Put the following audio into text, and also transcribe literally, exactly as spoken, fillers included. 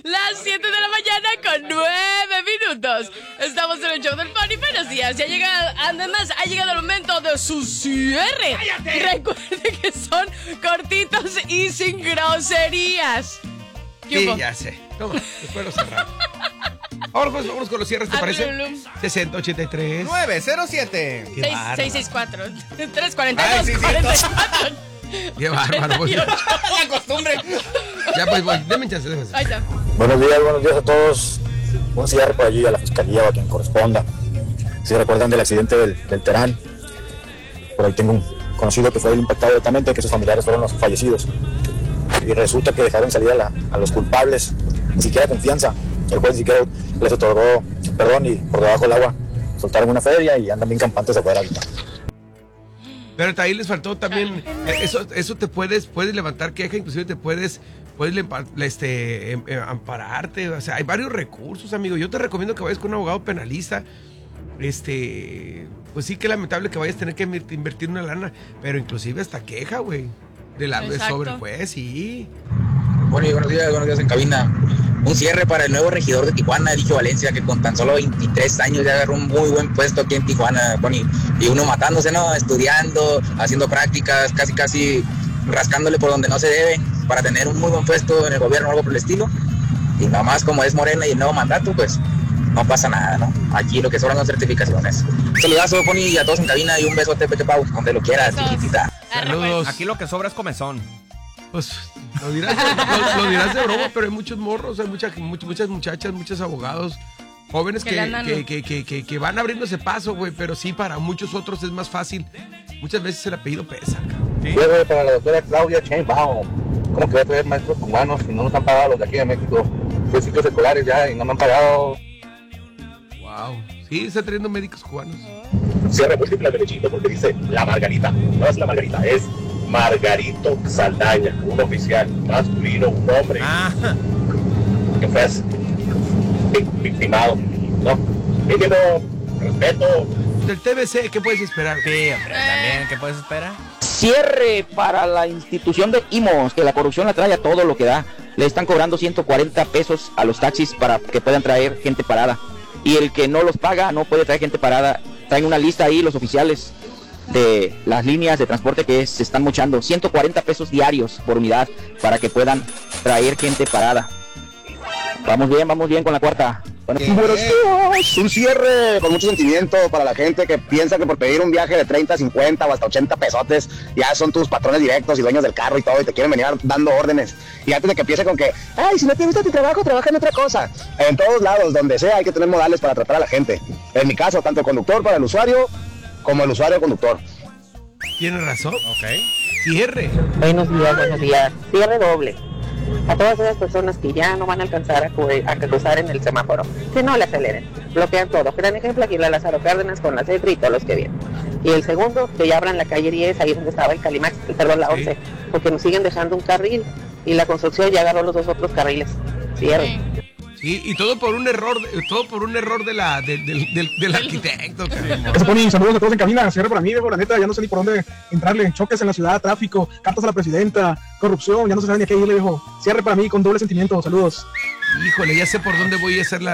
Las siete de la mañana con nueve minutos. Estamos en el show del Pony. Buenos días. Ya llega, además, ha llegado el momento de su cierre. ¡Cállate! Recuerde que son cortitos y sin groserías. Sí, ya sé. Toma, después lo cerramos. Ahora pues, vámonos con los cierres, ¿te parece? sesenta ochenta y tres nueve cero siete seis seis cuatro tres cuatro dos cuatro cuatro. Qué bárbaro. Pues. La costumbre. Ya pues, voy. Deme chance, déjame. Ahí está. Buenos días, buenos días a todos. Un cierre por allí a la fiscalía o a quien corresponda. Si recuerdan del accidente del, del Terán, por ahí tengo un conocido que fue el impactado directamente, que sus familiares fueron los fallecidos. Y resulta que dejaron salir a, la, a los culpables, ni siquiera confianza. El juez ni siquiera les otorgó perdón y por debajo del agua soltaron una feria y andan bien campantes afuera ahorita. Pero ahí les faltó también, eso, eso te puedes, puedes levantar queja, inclusive te puedes, puedes este, em, em, ampararte, o sea, hay varios recursos, amigo. Yo te recomiendo que vayas con un abogado penalista. Este, pues sí que lamentable que vayas a tener que invertir una lana, pero inclusive hasta queja, güey, de la sobre el juez, sí. Bueno, y buenos días, buenos días en cabina. Un cierre para el nuevo regidor de Tijuana, Eligio Valencia, que con tan solo veintitrés años ya agarró un muy buen puesto aquí en Tijuana, Pony. Y uno matándose, ¿no? Estudiando, haciendo prácticas, casi casi rascándole por donde no se debe, para tener un muy buen puesto en el gobierno o algo por el estilo. Y nada más como es Morena y el nuevo mandato, pues no pasa nada, ¿no? Aquí lo que sobran son certificaciones. Un saludazo, Pony, y a todos en cabina, y un beso a Tepe Pau, donde lo quieras, chiquitita. Saludos. Aquí lo que sobra es comezón. Pues lo dirás, lo, lo dirás de broma, pero hay muchos morros, hay mucha, muchas, muchas muchachas, muchos abogados jóvenes que, que, que, que, que, que van abriéndose paso, güey, pero sí, para muchos otros es más fácil. Muchas veces el apellido pesa, cabrón. Sí. Luego para la doctora Claudia Sheinbaum, ¿cómo que va a traer maestros cubanos si no nos han pagado los de aquí de México? Fue ciclos escolares ya y no me han pagado. Wow, sí, está trayendo médicos cubanos. Cierre múltiple derechito porque dice la Margarita, no es la Margarita, es Margarito Saldaña, un oficial masculino, un hombre ah. que fue victimado, ¿no? Dígelo, respeto. Del T V C, ¿qué puedes esperar? Sí, hombre, también, ¿qué puedes esperar? Cierre para la institución de I M O S, que la corrupción la trae a todo lo que da. Le están cobrando ciento cuarenta pesos a los taxis para que puedan traer gente parada. Y el que no los paga no puede traer gente parada. Traen una lista ahí los oficiales de las líneas de transporte que se están mochando ciento cuarenta pesos diarios por unidad para que puedan traer gente parada. Vamos bien, vamos bien con la cuarta. Bueno, buenos días. Un cierre con mucho sentimiento para la gente que piensa que por pedir un viaje de treinta, cincuenta o hasta ochenta pesotes ya son tus patrones directos y dueños del carro y todo y te quieren venir dando órdenes. Y antes de que empiece con que, ay, si no te gusta tu trabajo, trabaja en otra cosa. En todos lados, donde sea, hay que tener modales para tratar a la gente. En mi caso, tanto el conductor para el usuario como el usuario conductor. Tienes razón. Ok. Cierre. Buenos días, buenos días. Cierre doble. A todas esas personas que ya no van a alcanzar a, a cruzar en el semáforo, que no le aceleren, bloquean todo. Gran ejemplo aquí la Lázaro Cárdenas con la Cetri y todos los que vienen. Y el segundo, que ya abran la calle diez, ahí donde estaba el Calimax, perdón, la once, sí. Porque nos siguen dejando un carril y la construcción ya agarró los dos otros carriles. Cierre. Sí, y todo por un error, todo por un error de la, de, de, de, del arquitecto. Eso pone saludos a todos en cabina, cierre para mí, Diego, la neta, ya no sé ni por dónde entrarle, choques en la ciudad, tráfico, cartas a la presidenta, corrupción, ya no se sabe ni a qué irle, viejo. Cierre para mí con doble sentimiento, saludos. Híjole, ya sé por dónde voy a hacer la